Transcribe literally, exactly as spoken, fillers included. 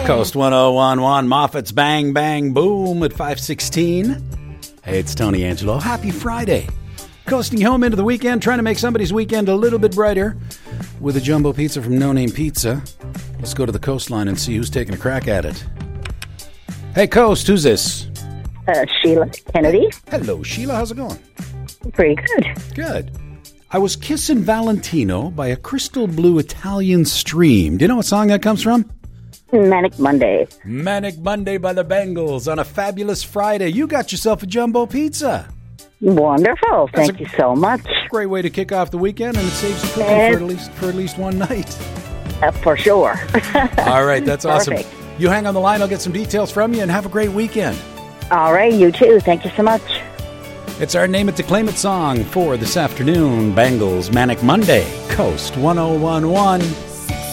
Coast one oh one point one, Moffat's Bang Bang Boom at five sixteen. Hey, it's Tony Angelo. Happy Friday. Coasting home into the weekend, trying to make somebody's weekend a little bit brighter with a jumbo pizza from No Name Pizza. Let's go to the coastline and see who's taking a crack at it. Hey, Coast, who's this? Uh, Sheila Kennedy. Hello, Sheila. How's it going? Pretty good. Good. I was kissing Valentino by a crystal blue Italian stream. Do you know what song that comes from? Manic Monday. Manic Monday by the Bangles on a fabulous Friday. You got yourself a jumbo pizza. Wonderful. That's Thank a you so much. Great way to kick off the weekend, and it saves you cooking And- for at least for at least one night. Uh, for sure. All right, that's awesome. Perfect. You hang on the line. I'll get some details from you, and have a great weekend. All right, you too. Thank you so much. It's our Name It to Claim It song for this afternoon. Bangles, Manic Monday, Coast one oh one point one.